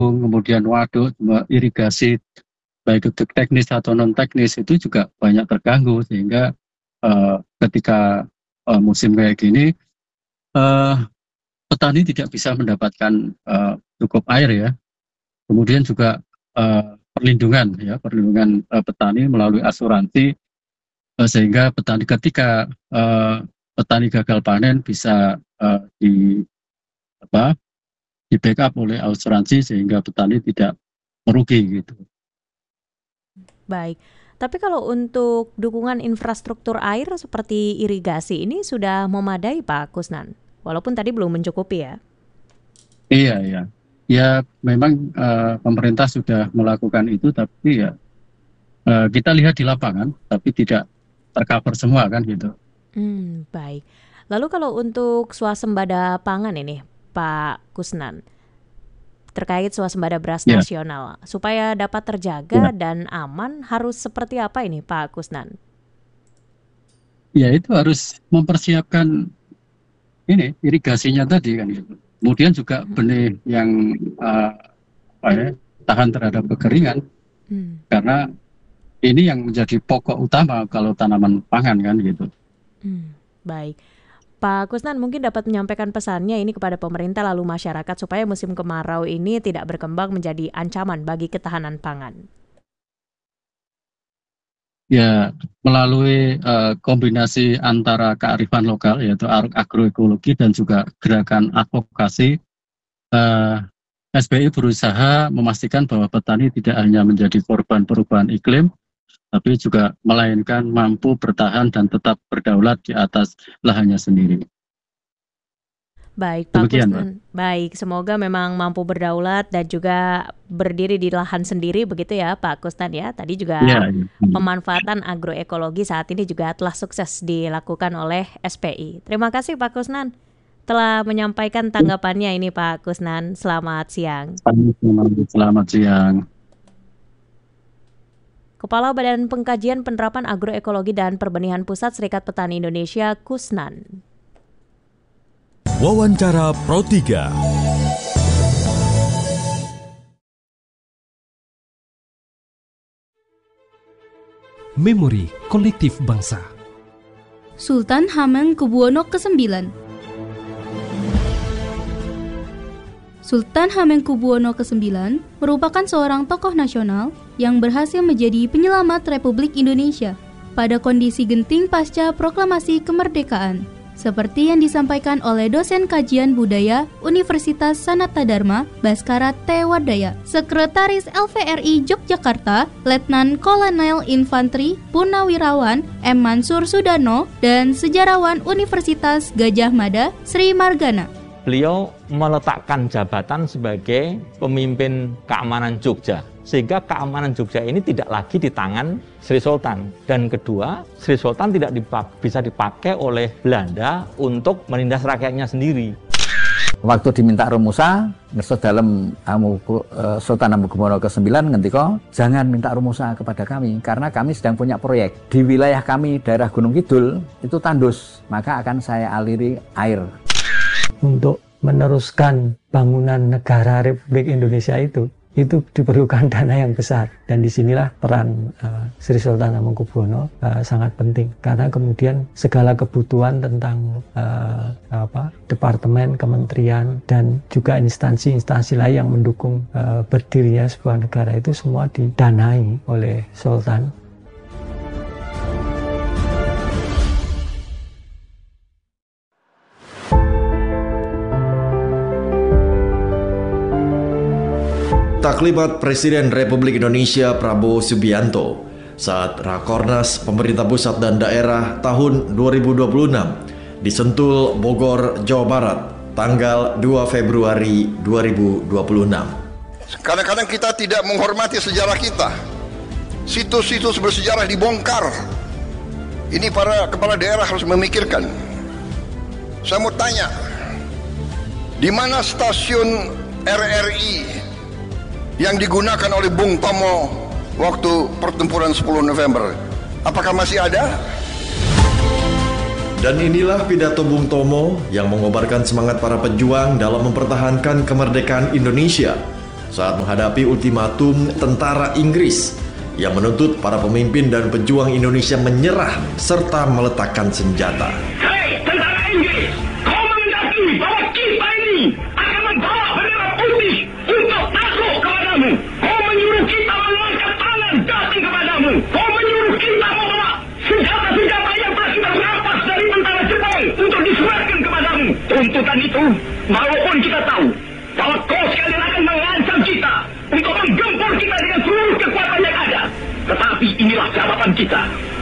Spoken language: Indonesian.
kemudian waduk, irigasi baik itu teknis atau non teknis itu juga banyak terganggu, sehingga ketika musim kayak gini petani tidak bisa mendapatkan cukup air ya. Kemudian juga perlindungan petani melalui asuransi, sehingga petani ketika petani gagal panen bisa di backup oleh asuransi sehingga petani tidak merugi gitu. Baik, tapi kalau untuk dukungan infrastruktur air seperti irigasi ini sudah memadai Pak Kusnan, walaupun tadi belum mencukupi ya? Iya. Ya memang pemerintah sudah melakukan itu, tapi ya kita lihat di lapangan, tapi tidak tercover semua kan gitu. Baik. Lalu kalau untuk swasembada pangan ini Pak Kusnan, terkait swasembada beras nasional, supaya dapat terjaga dan aman harus seperti apa ini Pak Kusnan? Ya itu harus mempersiapkan ini irigasinya tadi kan gitu. Kemudian juga benih yang tahan terhadap kekeringan, karena ini yang menjadi pokok utama kalau tanaman pangan kan gitu. Baik. Pak Kusnan mungkin dapat menyampaikan pesannya ini kepada pemerintah lalu masyarakat supaya musim kemarau ini tidak berkembang menjadi ancaman bagi ketahanan pangan. Ya, melalui kombinasi antara kearifan lokal yaitu agroekologi dan juga gerakan advokasi, SBI berusaha memastikan bahwa petani tidak hanya menjadi korban perubahan iklim, tapi juga melainkan mampu bertahan dan tetap berdaulat di atas lahannya sendiri. Baik, Pak Kusnan. Baik, semoga memang mampu berdaulat dan juga berdiri di lahan sendiri begitu ya Pak Kusnan ya. Tadi juga pemanfaatan agroekologi saat ini juga telah sukses dilakukan oleh SPI. Terima kasih Pak Kusnan telah menyampaikan tanggapannya ini Pak Kusnan. Selamat siang. Selamat siang. Kepala Badan Pengkajian Penerapan Agroekologi dan Perbenihan Pusat Serikat Petani Indonesia, Kusnan. Wawancara Pro 3. Memori Kolektif Bangsa. Sultan Hamengkubuwono ke-9. Sultan Hamengkubuwono ke-9 merupakan seorang tokoh nasional yang berhasil menjadi penyelamat Republik Indonesia pada kondisi genting pasca proklamasi kemerdekaan, seperti yang disampaikan oleh dosen kajian budaya Universitas Sanata Dharma, Baskara T. Wardaya, Sekretaris LVRI Yogyakarta, Letnan Kolonel Infanteri Purnawirawan M. Mansur Sudarno, dan sejarawan Universitas Gadjah Mada, Sri Margana. Beliau meletakkan jabatan sebagai pemimpin keamanan Jogja, sehingga keamanan Jogja ini tidak lagi di tangan Sri Sultan. Dan kedua, Sri Sultan tidak bisa dipakai oleh Belanda untuk menindas rakyatnya sendiri. Waktu diminta rumusa, ngerso dalam Sultan Hamengkubuwono ke-9 ngendika, jangan minta rumusa kepada kami karena kami sedang punya proyek di wilayah kami daerah Gunung Kidul itu tandus, maka akan saya aliri air. Untuk meneruskan bangunan negara Republik Indonesia itu diperlukan dana yang besar, dan disinilah peran Sri Sultan Hamengkubuwono sangat penting, karena kemudian segala kebutuhan tentang departemen, kementerian, dan juga instansi-instansi lain yang mendukung berdirinya sebuah negara itu semua didanai oleh Sultan. Taklimat Presiden Republik Indonesia Prabowo Subianto saat Rakornas Pemerintah Pusat dan Daerah tahun 2026 di Sentul, Bogor, Jawa Barat, tanggal 2 Februari 2026. Kadang-kadang kita tidak menghormati sejarah kita. Situs-situs bersejarah dibongkar. Ini para kepala daerah harus memikirkan. Saya mau tanya, di mana stasiun RRI yang digunakan oleh Bung Tomo waktu pertempuran 10 November? Apakah masih ada? Dan inilah pidato Bung Tomo yang mengobarkan semangat para pejuang dalam mempertahankan kemerdekaan Indonesia saat menghadapi ultimatum tentara Inggris yang menuntut para pemimpin dan pejuang Indonesia menyerah serta meletakkan senjata. Hei, tentara Inggris, kau menghendaki bahwa kita ini akan membawa bendera putih untuk takluk kepadamu. Kau menyuruh kita mengangkat tangan datang kepadamu. Kau menyuruh kita membawa senjata-senjata yang telah kita rampas dari tentara Jepang untuk diserahkan kepadamu. Tuntutan itu, walaupun kita tahu bahwa kau sekalian akan mengancam kita untuk menggempur kita dengan seluruh kekuatan yang ada. Tetapi inilah jawaban kita.